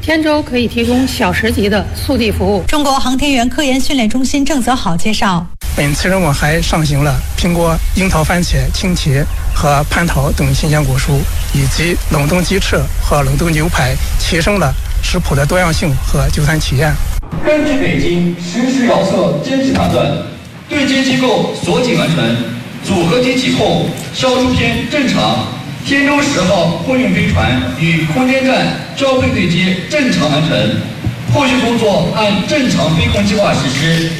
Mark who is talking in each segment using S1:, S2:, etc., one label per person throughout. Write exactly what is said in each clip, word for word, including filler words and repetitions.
S1: 天舟可以提供小时级的速递服务。
S2: 中国航天员科研训练中心郑泽好介绍，
S3: 本次任务还上行了苹果、樱桃、番茄、青茄和蟠桃等新鲜果蔬，以及冷冻鸡翅和冷冻牛排，提升了食谱的多样性和就餐体验。
S4: 根据北京实时遥测真实判断，对接机构锁紧完成，组合体起控，消除篇正常。天舟十号货运飞船与空间站交会对接正常完成，后续工作按正常飞控计划实施。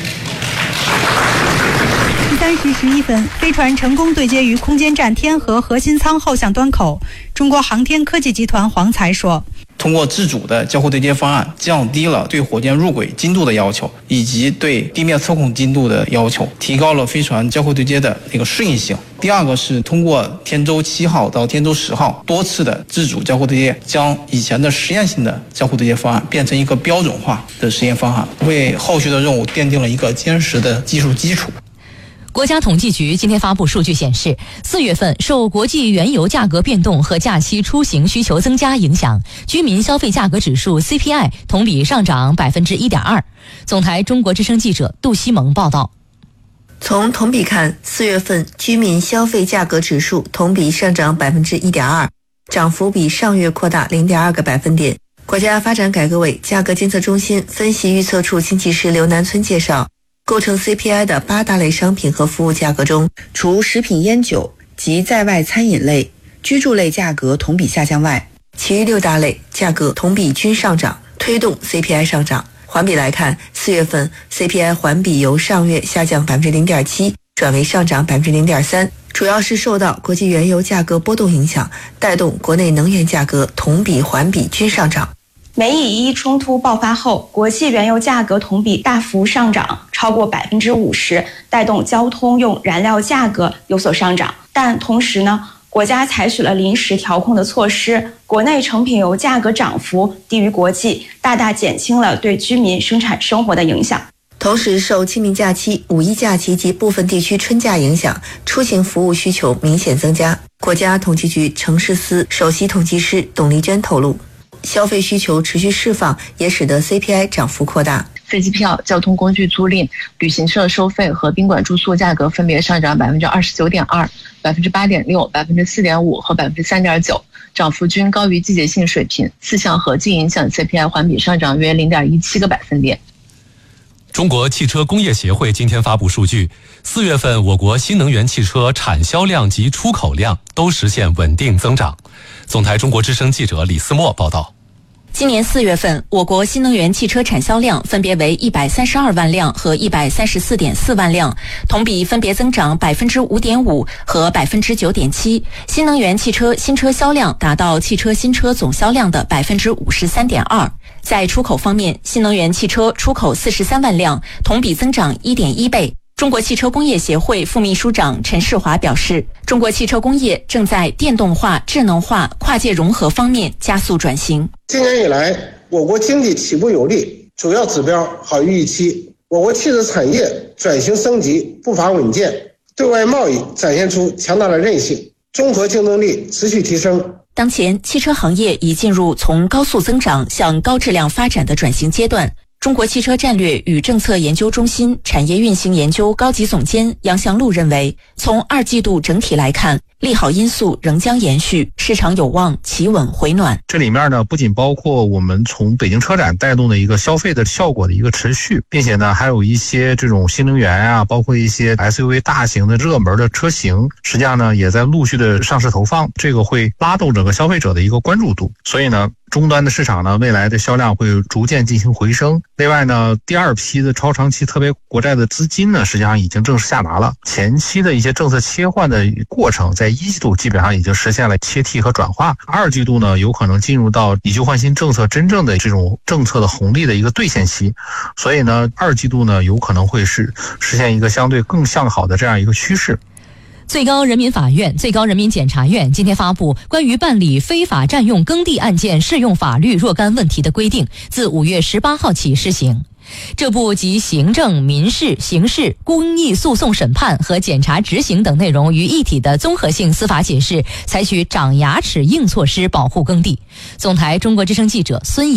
S2: 十三时十一分，飞船成功对接于空间站天河核心舱后向端口。中国航天科技集团黄才说，
S5: 通过自主的交互对接方案，降低了对火箭入轨精度的要求，以及对地面测控精度的要求，提高了飞船交互对接的那个适应性。第二个是通过天舟七号到天舟十号多次的自主交互对接，将以前的实验性的交互对接方案变成一个标准化的实验方案，为后续的任务奠定了一个坚实的技术基础。
S6: 国家统计局今天发布数据显示，四月份受国际原油价格变动和假期出行需求增加影响，居民消费价格指数 C P I 同比上涨 百分之一点二。 总台中国之声记者杜西蒙报道。
S7: 从同比看，四月份居民消费价格指数同比上涨 百分之一点二， 涨幅比上月扩大 零点二个百分点。国家发展改革委价格监测中心分析预测处经济师刘南村介绍，构成 C P I 的八大类商品和服务价格中，除食品烟酒及在外餐饮类、居住类价格同比下降外，其余六大类价格同比均上涨，推动 C P I 上涨。环比来看，四月份 C P I 环比由上月下降 百分之零点七 转为上涨 百分之零点三， 主要是受到国际原油价格波动影响，带动国内能源价格同比环比均上涨。
S8: 美以伊冲突爆发后，国际原油价格同比大幅上涨，超过 百分之五十， 带动交通用燃料价格有所上涨。但同时呢，国家采取了临时调控的措施，国内成品油价格涨幅低于国际，大大减轻了对居民生产生活的影响。
S7: 同时，受清明假期、五一假期及部分地区春假影响，出行服务需求明显增加。国家统计局城市司首席统计师董丽娟透露，消费需求持续释放，也使得 C P I 涨幅扩大。
S9: 飞机票、交通工具租赁、旅行社收费和宾馆住宿价格分别上涨 百分之二十九点二、百分之八点六、百分之四点五和 百分之三点九， 涨幅均高于季节性水平，四项合计影响 C P I 环比上涨约 零点一七个百分点。
S10: 中国汽车工业协会今天发布数据，四月份我国新能源汽车产销量及出口量都实现稳定增长。总台中国之声记者李思墨报道。
S6: 今年四月份，我国新能源汽车产销量分别为一百三十二万辆和一百三十四点四万辆，同比分别增长 百分之五点五 和 百分之九点七。新能源汽车新车销量达到汽车新车总销量的 百分之五十三点二。在出口方面，新能源汽车出口四十三万辆，同比增长 一点一倍。中国汽车工业协会副秘书长陈世华表示，中国汽车工业正在电动化、智能化、跨界融合方面加速转型。
S11: 今年以来，我国经济起步有力，主要指标好于预期。我国汽车产业转型升级步伐稳健，对外贸易展现出强大的韧性，综合竞争力持续提升。
S6: 当前，汽车行业已进入从高速增长向高质量发展的转型阶段。中国汽车战略与政策研究中心产业运行研究高级总监杨祥路认为，从二季度整体来看，利好因素仍将延续，市场有望企稳回暖。
S12: 这里面呢，不仅包括我们从北京车展带动的一个消费的效果的一个持续，并且呢，还有一些这种新能源啊，包括一些 S U V 大型的热门的车型，实际上呢，也在陆续的上市投放，这个会拉动整个消费者的一个关注度。所以呢，终端的市场呢，未来的销量会逐渐进行回升。另外呢，第二批的超长期特别国债的资金呢，实际上已经正式下达了。前期的一些政策切换的过程，在一季度基本上已经实现了切替和转化。二季度呢，有可能进入到以旧换新政策真正的这种政策的红利的一个兑现期。所以呢，二季度呢，有可能会是实现一个相对更向好的这样一个趋势。
S6: 最高人民法院、最高人民检察院今天发布关于办理非法占用耕地案件适用法律若干问题的规定，自五月十八号起施行。这部集行政、民事、刑事、公益诉讼审判和检察执行等内容于一体的综合性司法解释，采取长牙齿硬措施保护耕地。总台中国之声记者孙